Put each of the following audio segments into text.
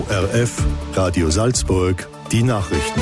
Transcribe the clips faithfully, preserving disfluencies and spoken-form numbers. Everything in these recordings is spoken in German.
O R F, Radio Salzburg, die Nachrichten.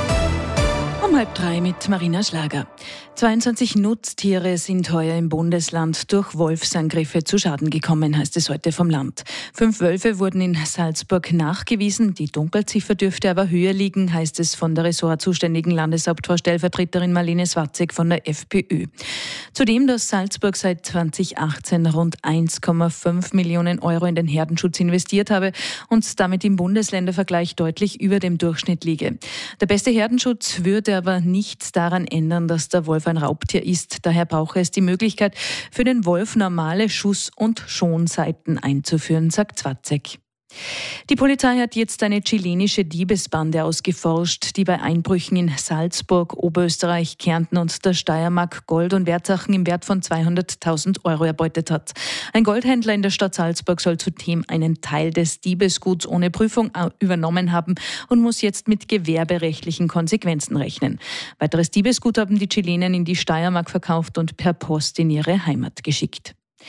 Um halb drei mit Marina Schlager. zweiundzwanzig Nutztiere sind heuer im Bundesland durch Wolfsangriffe zu Schaden gekommen, heißt es heute vom Land. Fünf Wölfe wurden in Salzburg nachgewiesen. Die Dunkelziffer dürfte aber höher liegen, heißt es von der ressortzuständigen Landeshauptfrau-Stellvertreterin Marlene Swatzek von der FPÖ. Zudem, dass Salzburg seit zweitausendachtzehn rund eins Komma fünf Millionen Euro in den Herdenschutz investiert habe und damit im Bundesländervergleich deutlich über dem Durchschnitt liege. Der beste Herdenschutz würde aber nichts daran ändern, dass der Wolf ein Raubtier ist. Daher brauche es die Möglichkeit, für den Wolf normale Schuss- und Schonzeiten einzuführen, sagt Swatzek. Die Polizei hat jetzt eine chilenische Diebesbande ausgeforscht, die bei Einbrüchen in Salzburg, Oberösterreich, Kärnten und der Steiermark Gold- und Wertsachen im Wert von zweihunderttausend Euro erbeutet hat. Ein Goldhändler in der Stadt Salzburg soll zudem einen Teil des Diebesguts ohne Prüfung übernommen haben und muss jetzt mit gewerberechtlichen Konsequenzen rechnen. Weiteres Diebesgut haben die Chilenen in die Steiermark verkauft und per Post in ihre Heimat geschickt.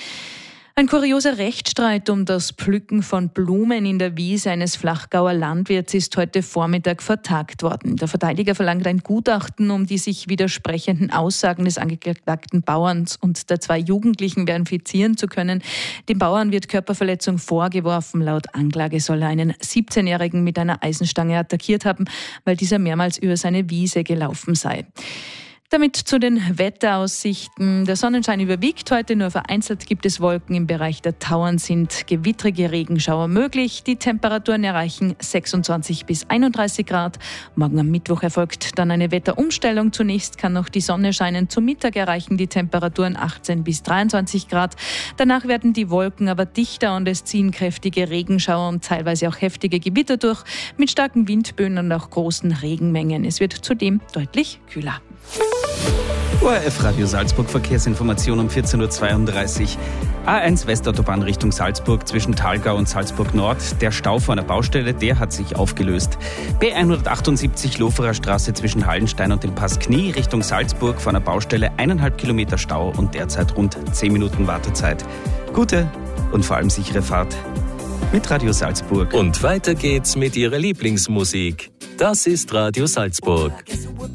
Ein kurioser Rechtsstreit um das Pflücken von Blumen in der Wiese eines Flachgauer Landwirts ist heute Vormittag vertagt worden. Der Verteidiger verlangt ein Gutachten, um die sich widersprechenden Aussagen des angeklagten Bauern und der zwei Jugendlichen verifizieren zu können. Dem Bauern wird Körperverletzung vorgeworfen. Laut Anklage soll er einen siebzehnjährigen mit einer Eisenstange attackiert haben, weil dieser mehrmals über seine Wiese gelaufen sei. Damit zu den Wetteraussichten. Der Sonnenschein überwiegt heute, nur vereinzelt gibt es Wolken. Im Bereich der Tauern sind gewittrige Regenschauer möglich. Die Temperaturen erreichen sechsundzwanzig bis einunddreißig Grad. Morgen am Mittwoch erfolgt dann eine Wetterumstellung. Zunächst kann noch die Sonne scheinen. Zum Mittag erreichen die Temperaturen achtzehn bis dreiundzwanzig Grad. Danach werden die Wolken aber dichter und es ziehen kräftige Regenschauer und teilweise auch heftige Gewitter durch mit starken Windböen und auch großen Regenmengen. Es wird zudem deutlich kühler. O R F Radio Salzburg, Verkehrsinformation um vierzehn Uhr zweiunddreißig. A eins Westautobahn Richtung Salzburg zwischen Thalgau und Salzburg Nord. Der Stau vor einer Baustelle, der hat sich aufgelöst. B hundertachtundsiebzig Loferer Straße zwischen Hallenstein und dem Pass Knie Richtung Salzburg vor einer Baustelle. Eineinhalb Kilometer Stau und derzeit rund zehn Minuten Wartezeit. Gute und vor allem sichere Fahrt mit Radio Salzburg. Und weiter geht's mit Ihrer Lieblingsmusik. Das ist Radio Salzburg.